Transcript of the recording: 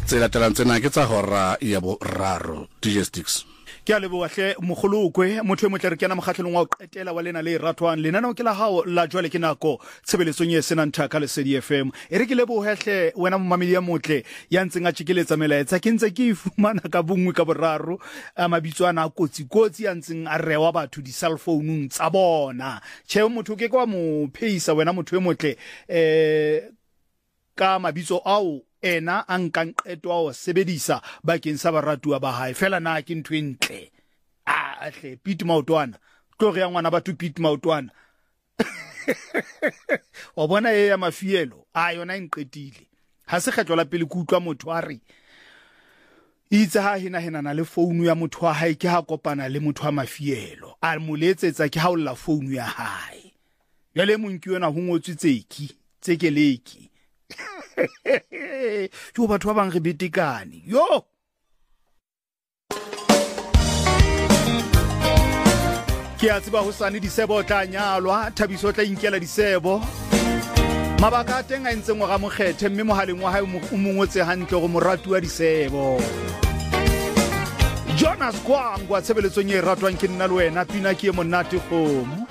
Tsela tsena ke tsa hora ya bo raro DJ Sticks. Ke a leboga hle mogolokwe motho e motle re kena mogatlhelong wa go qetela wa lena le ratwang lenaneo ke la hao la jwale ke nako tshebeletsong ye senang thaka le Lesedi FM e re ke leboge hle wena mmamedi ya motle ya ntseng a tshikeletsa melaetsa ke ntse ke ifumana ka bongwe ka boraro mabitswana a kotsi ya ntseng a rewa batho di cell phone tsa bona che motho ke kwa mo pheisa wena motho e motle ka mabitso ao ena ankang qeto wa sebedisa bakeng sa baratua ba hae fela na ke ntwe ntle hle Pete Maotwana tlo re ya ngwana batho Pete Maotwana wa bona ya mafielo yona inqetile ha se kgetlo la pele ku utlwa motho a re itse ha hina le phone ya motho wa hae ke ha kopana le motho wa mafielo a moletsetsa ke ha o la phone ya hae ya le monki yona ho ngotswe tsekeleki jo batho ba bang re betekane yo ke a tseba ho sane disebo tla nyalwa Thabiso tla inkela disebo mabaka a teng a ntseng ga mokgethe mme mohaleng wa hae o mongotse hantle go moratu wa disebo Jonas Kwangwa tshebeletsong e ratwang ke nna le wena pina ke e monate kgomo